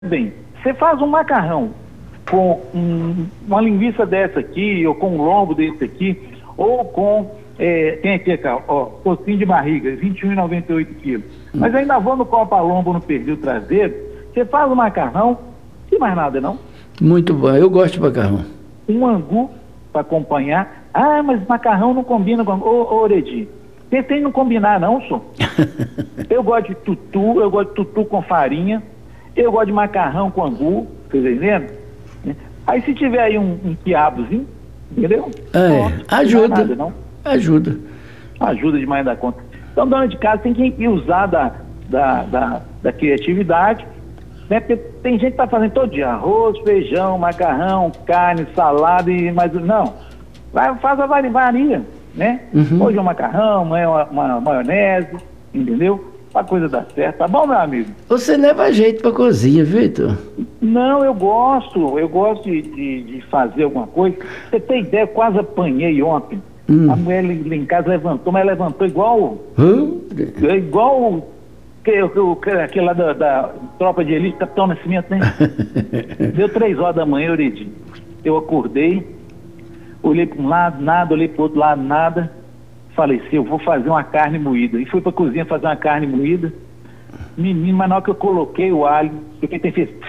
bem, você faz um macarrão com uma linguiça dessa aqui, ou com um lombo desse aqui, ou com, tem aqui, ó, tocinho de barriga, 21,98 quilos. Mas ainda vou no Copa-Lombo, no pernil traseiro, você faz o macarrão, e mais nada não. Muito bom, eu gosto de macarrão. Um angu para acompanhar. Ah, mas macarrão não combina com... Ô, Oredi, tentei não combinar não, senhor. Eu gosto de tutu com farinha, eu gosto de macarrão com angu, tá entendendo? Aí se tiver aí um quiabozinho, entendeu? Ajuda. Não é nada, não. Ajuda. Ajuda demais da conta. Então, dona de casa tem que usar da criatividade, né? Porque tem gente que tá fazendo todo dia arroz, feijão, macarrão, carne, salada e mais... Não, faz a varia, né? Uhum. Hoje é um macarrão, amanhã é uma maionese, entendeu? Pra coisa dar certo, tá bom, meu amigo? Você leva jeito pra cozinha, Vitor? Não, eu gosto de fazer alguma coisa. Você tem ideia, eu quase apanhei ontem. A mulher lá em casa levantou, mas levantou igual aquele lá da Tropa de Elite, Capitão Nascimento, né? Deu 3 horas da manhã, Euredi. Eu acordei, olhei para um lado, nada, olhei para o outro lado, nada. Falei assim, eu vou fazer uma carne moída. E fui para a cozinha fazer uma carne moída. Menino, mas na hora que eu coloquei o alho, o que tem feito?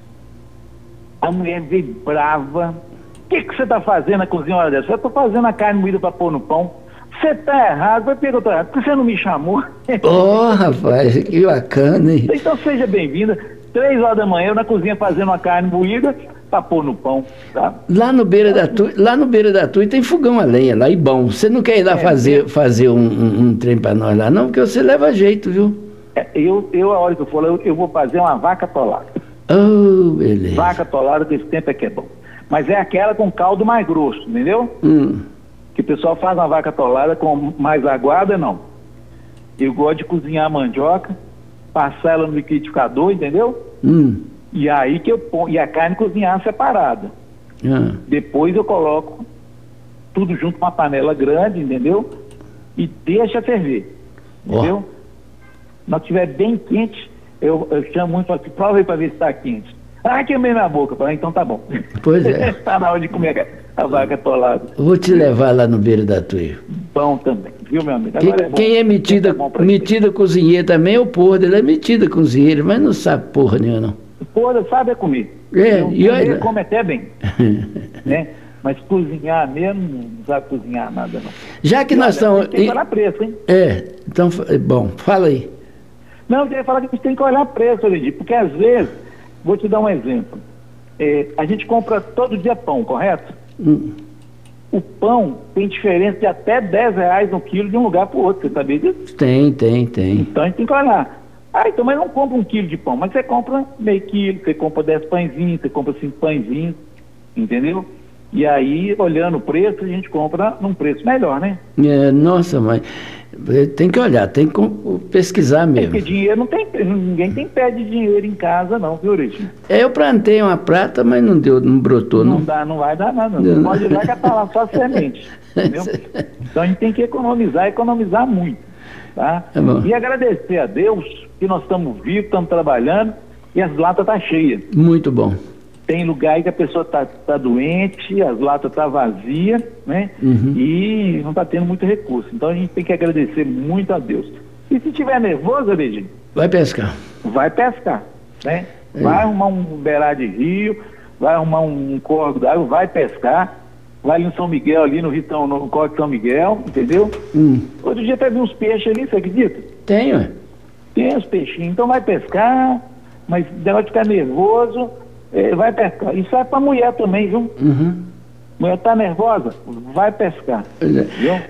A mulher veio brava. O que você está fazendo na cozinha hora dessa? Eu estou fazendo a carne moída para pôr no pão. Você está errado, vai pegar outra errado. Por que você não me chamou? Rapaz, que bacana, hein? Então seja bem-vinda. 3 horas da manhã, eu na cozinha fazendo uma carne moída para pôr no pão, tá? Lá no Beira da Tui tem fogão a lenha lá, e bom. Você não quer ir lá fazer um trem para nós lá, não? Porque você leva jeito, viu? A hora que eu for lá, eu vou fazer uma vaca atolada. Oh, beleza. Vaca atolada desse tempo é que é bom. Mas é aquela com caldo mais grosso, entendeu? Que o pessoal faz uma vaca atolada com mais aguada, não. Eu gosto de cozinhar a mandioca, passar ela no liquidificador, entendeu? E aí que eu ponho, e a carne cozinhar separada. Depois eu coloco tudo junto com uma panela grande, entendeu? E deixa ferver, entendeu? Se estiver bem quente, eu chamo muito assim, prova aí para ver se está quente. Queimei minha boca. Falei, então tá bom. Pois é. Está na hora de comer a vaca atolada. Vou te levar lá no Beira da Tui. Bom também, viu, meu amigo? Quem é metida cozinheira também é o porra. Ele é metida cozinheira, mas não sabe porra nenhuma, não. Porra, sabe é comer. Ele come até bem. Né? Mas cozinhar mesmo, não sabe cozinhar nada, não. Já que nós estamos... Tem que olhar preço, hein? Então, bom, fala aí. Não, eu queria falar que a gente tem que olhar preço, Olidi, porque às vezes, vou te dar um exemplo. A gente compra todo dia pão, correto? O pão tem diferença de até R$10 no quilo de um lugar para o outro, você sabia disso? Tem. Então a gente tem que olhar. Então, mas não compra 1 quilo de pão, mas você compra meio quilo, você compra 10 pãezinhos, você compra 5 pãezinhos, entendeu? E aí, olhando o preço, a gente compra num preço melhor, né? Nossa, mas tem que olhar, tem que pesquisar mesmo. Porque dinheiro não tem, ninguém tem pé de dinheiro em casa não, viu, Ritmo? Eu plantei uma prata, mas não brotou, não. Não vai dar nada, não. Pode ir lá que tá lá só semente, entendeu? Então a gente tem que economizar muito, tá? E agradecer a Deus que nós estamos vivos, estamos trabalhando e as latas tá cheias. Muito bom. Tem lugar aí que a pessoa tá doente, as latas tá vazias, né? E não tá tendo muito recurso. Então a gente tem que agradecer muito a Deus. E se tiver nervoso, Regina? Vai pescar. Vai pescar, né? Vai arrumar um beirá de rio, vai arrumar um córrego d'água, vai pescar, vai ali no São Miguel, ali no Rio, no córrego de São Miguel, entendeu? Outro dia teve uns peixes ali, você acredita? Tenho. Tem os peixinhos, então vai pescar, mas deve ficar nervoso. Vai pescar. Isso é pra mulher também, viu? Mulher tá nervosa? Vai pescar. Viu?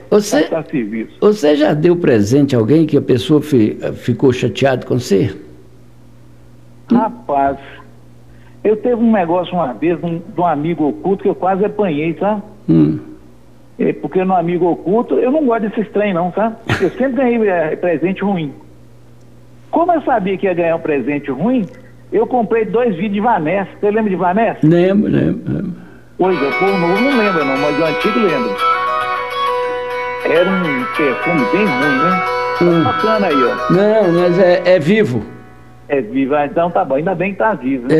Você já deu presente a alguém que a pessoa ficou chateada com você? Rapaz, eu teve um negócio uma vez de um amigo oculto que eu quase apanhei, sabe? Porque no amigo oculto eu não gosto desses trem não, sabe? Eu sempre ganhei presente ruim. Como eu sabia que ia ganhar um presente ruim, eu comprei 2 vidros de Vanessa. Você lembra de Vanessa? Lembro. Pois é, o povo novo não lembra não, mas o antigo lembra. Era um perfume bem ruim, né? Tá bacana aí, ó. Não, mas é vivo. É viva, então tá bom, ainda bem que tá vivo. Né?